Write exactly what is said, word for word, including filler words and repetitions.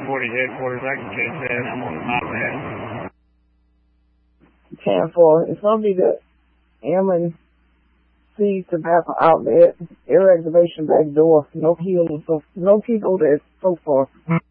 forty headquarters. I can catch that. I'm on the iPad. ten four. It's going to be the M and C tobacco outlet, air activation back door, no key, so no key go there so far.